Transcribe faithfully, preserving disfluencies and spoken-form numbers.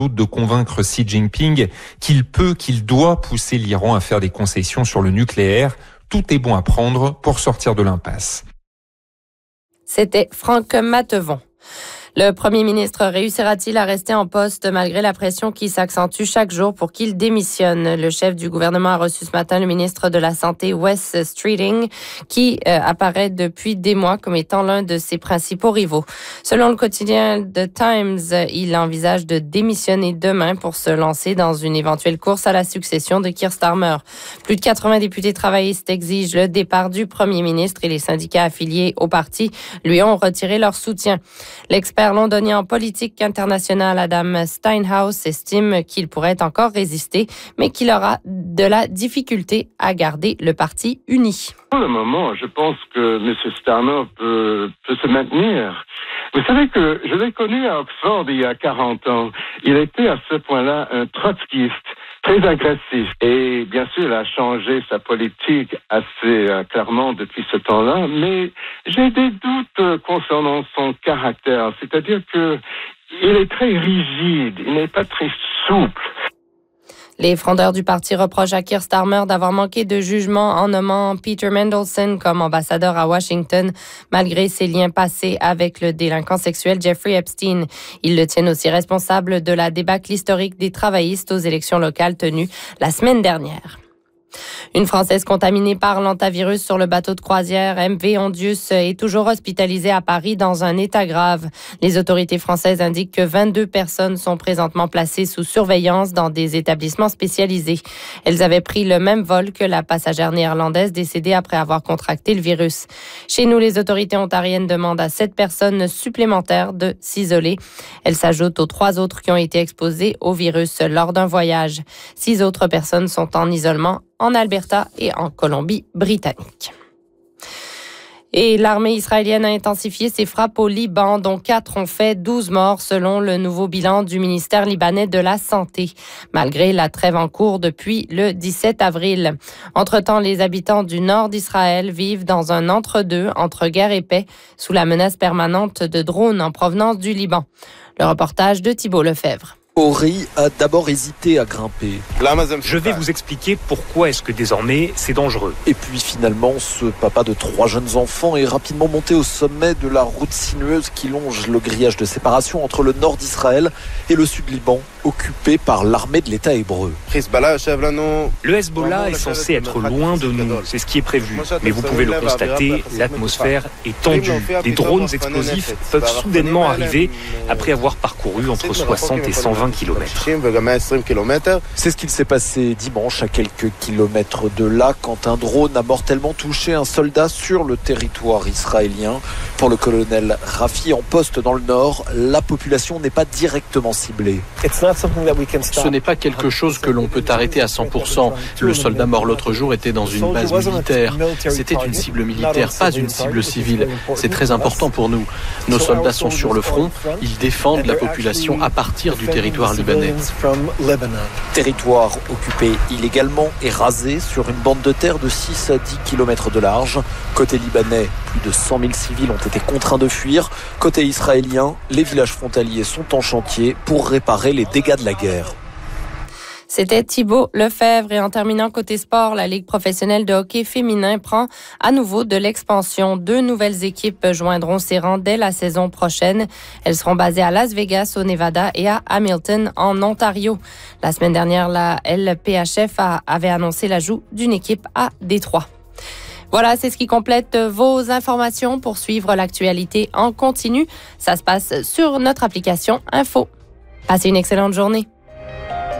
de convaincre Xi Jinping qu'il peut, qu'il doit pousser l'Iran à faire des concessions sur le nucléaire. Tout est bon à prendre pour sortir de l'impasse. C'était Franck Mattevon. Le premier ministre réussira-t-il à rester en poste malgré la pression qui s'accentue chaque jour pour qu'il démissionne? Le chef du gouvernement a reçu ce matin le ministre de la Santé, Wes Streeting, qui euh, apparaît depuis des mois comme étant l'un de ses principaux rivaux. Selon le quotidien The Times, il envisage de démissionner demain pour se lancer dans une éventuelle course à la succession de Keir Starmer. Plus de quatre-vingts députés travaillistes exigent le départ du premier ministre et les syndicats affiliés au parti lui ont retiré leur soutien. L'expert londonien en politique internationale Adam Steinhaus estime qu'il pourrait encore résister, mais qu'il aura de la difficulté à garder le parti uni. Pour le moment, je pense que M. Starmer peut, peut se maintenir. Vous savez que je l'ai connu à Oxford il y a quarante ans. Il était à ce point-là un trotskiste, très agressif. Et bien sûr, il a changé sa politique assez euh, clairement depuis ce temps-là. Mais j'ai des doutes concernant son caractère. C'est-à-dire que il est très rigide, il n'est pas très souple. Les frondeurs du parti reprochent à Keir Starmer d'avoir manqué de jugement en nommant Peter Mandelson comme ambassadeur à Washington, malgré ses liens passés avec le délinquant sexuel Jeffrey Epstein. Ils le tiennent aussi responsable de la débâcle historique des travaillistes aux élections locales tenues la semaine dernière. Une Française contaminée par l'hantavirus sur le bateau de croisière M V Ondius est toujours hospitalisée à Paris dans un état grave. Les autorités françaises indiquent que vingt-deux personnes sont présentement placées sous surveillance dans des établissements spécialisés. Elles avaient pris le même vol que la passagère néerlandaise décédée après avoir contracté le virus. Chez nous, les autorités ontariennes demandent à sept personnes supplémentaires de s'isoler. Elles s'ajoutent aux trois autres qui ont été exposées au virus lors d'un voyage. Six autres personnes sont en isolement en Alberta et en Colombie-Britannique. Et l'armée israélienne a intensifié ses frappes au Liban, dont quatre ont fait douze morts selon le nouveau bilan du ministère libanais de la Santé, malgré la trêve en cours depuis le dix-sept avril. Entre-temps, les habitants du nord d'Israël vivent dans un entre-deux entre guerre et paix, sous la menace permanente de drones en provenance du Liban. Le reportage de Thibault Lefebvre. Ori a d'abord hésité à grimper. Je vais vous expliquer pourquoi est-ce que désormais c'est dangereux. Et puis finalement, ce papa de trois jeunes enfants est rapidement monté au sommet de la route sinueuse qui longe le grillage de séparation entre le nord d'Israël et le sud Liban, occupé par l'armée de l'État hébreu. Le Hezbollah est censé être loin de nous, c'est ce qui est prévu. Mais vous pouvez le constater, l'atmosphère est tendue. Des drones explosifs peuvent soudainement arriver après avoir parcouru entre soixante et cent vingt kilomètres. C'est ce qu'il s'est passé dimanche à quelques kilomètres de là quand un drone a mortellement touché un soldat sur le territoire israélien. Pour le colonel Rafi en poste dans le nord, la population n'est pas directement ciblée. Ce n'est pas quelque chose que l'on peut arrêter à cent pour cent. Le soldat mort l'autre jour était dans une base militaire. C'était une cible militaire, pas une cible civile. C'est très important pour nous. Nos soldats sont sur le front, ils défendent la population à partir du territoire libanais. Territoire occupé illégalement et rasé sur une bande de terre de six à dix kilomètres de large. Côté libanais, plus de cent mille civils ont été contraints de fuir. Côté israélien, les villages frontaliers sont en chantier pour réparer les dégâts de la guerre. C'était Thibault Lefebvre. Et en terminant côté sport, la Ligue professionnelle de hockey féminin prend à nouveau de l'expansion. Deux nouvelles équipes joindront ses rangs dès la saison prochaine. Elles seront basées à Las Vegas, au Nevada, et à Hamilton, en Ontario. La semaine dernière, la L P H F a, avait annoncé l'ajout d'une équipe à Détroit. Voilà, c'est ce qui complète vos informations pour suivre l'actualité en continu. Ça se passe sur notre application Info. Passez une excellente journée.